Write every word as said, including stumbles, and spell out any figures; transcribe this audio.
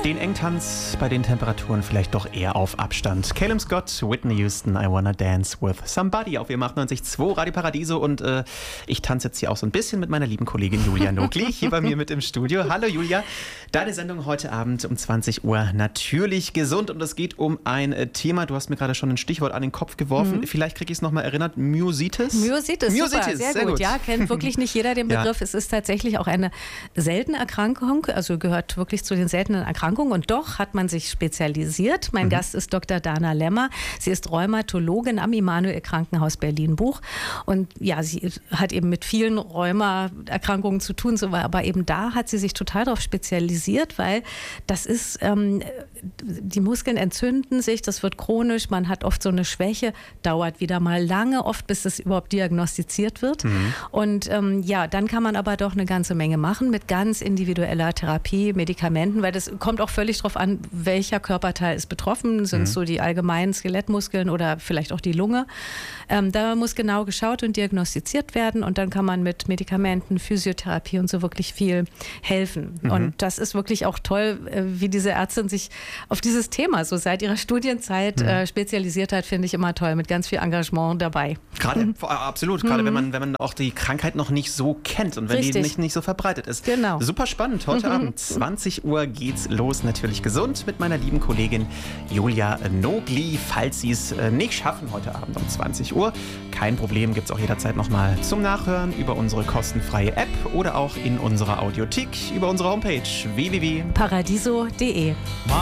Den Engtanz bei den Temperaturen vielleicht doch eher auf Abstand. Calum Scott, Whitney Houston, I Wanna Dance With Somebody auf W M achtundneunzig Komma zwei Radio Paradiso. Und äh, ich tanze jetzt hier auch so ein bisschen mit meiner lieben Kollegin Julia Nogli, hier bei mir mit im Studio. Hallo Julia, deine Sendung heute Abend um zwanzig Uhr natürlich gesund. Und es geht um ein äh, Thema, du hast mir gerade schon ein Stichwort an den Kopf geworfen. Mhm. Vielleicht kriege ich es nochmal erinnert, Myositis? Myositis, Myositis super, sehr, sehr gut. gut. Ja, kennt wirklich nicht jeder den Begriff. Ja. Es ist tatsächlich auch eine seltene Erkrankung, also gehört wirklich zu den seltenen Erkrankungen. Und doch hat man sich spezialisiert. Mein mhm. Gast ist Doktor Dana Lemmer. Sie ist Rheumatologin am Immanuel-Krankenhaus Berlin-Buch. Und ja, sie hat eben mit vielen Rheumaerkrankungen zu tun. Aber eben da hat sie sich total darauf spezialisiert, weil das ist, ähm, die Muskeln entzünden sich, das wird chronisch, man hat oft so eine Schwäche, dauert wieder mal lange, oft bis es überhaupt diagnostiziert wird. Mhm. Und ähm, ja, dann kann man aber doch eine ganze Menge machen mit ganz individueller Therapie, Medikamenten, weil das kommt auch völlig darauf an, welcher Körperteil ist betroffen. Sind es mhm. so die allgemeinen Skelettmuskeln oder vielleicht auch die Lunge? Ähm, da muss genau geschaut und diagnostiziert werden und dann kann man mit Medikamenten, Physiotherapie und so wirklich viel helfen. Mhm. Und das ist wirklich auch toll, wie diese Ärztin sich auf dieses Thema so seit ihrer Studienzeit mhm. äh, spezialisiert hat, finde ich immer toll, mit ganz viel Engagement dabei. Gerade, mhm. absolut, gerade mhm. wenn man, wenn man auch die Krankheit noch nicht so kennt und wenn Richtig. die nicht, nicht so verbreitet ist. Genau. Super spannend, heute mhm. Abend, zwanzig Uhr geht's los, natürlich gesund mit meiner lieben Kollegin Julia Nogli. Falls Sie es nicht schaffen, heute Abend um zwanzig Uhr, kein Problem, gibt es auch jederzeit nochmal zum Nachhören über unsere kostenfreie App oder auch in unserer Audiothek über unsere Homepage w w w punkt paradiso punkt de.